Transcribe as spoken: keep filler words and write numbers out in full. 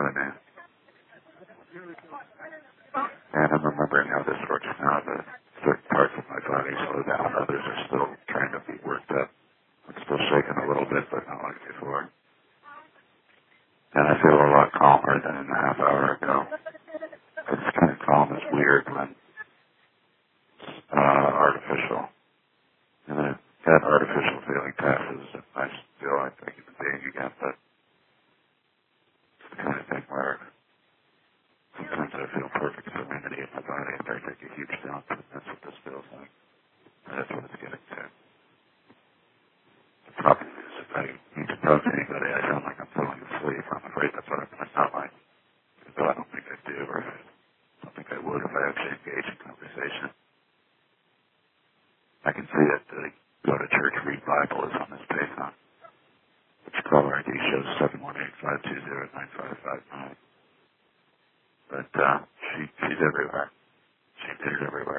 what I mean? And I'm remembering how this works now, that certain parts of my body slow down, others are still trying to be worked up. I'm still shaking a little bit, but not like before. And I feel a lot calmer than a half hour ago. It's kind of calm is weird when uh, artificial. And then that artificial feeling passes, and I feel like a human being again, but it's the kind of thing where sometimes I feel perfect serenity in my body and I take a huge dump, and that's what this feels like. And that's what it's getting to. The problem is, if I need to talk to anybody, I sound like I'm falling asleep. I'm afraid that's what I'm going to sound like. Though I don't think I do, or I don't think I would if I actually engage in conversation. I can see that the Go to Church Read Bible is on this page, huh? Which caller I D shows seven one eight, five two zero, nine five five nine. But uh, she, she's everywhere. She appears everywhere.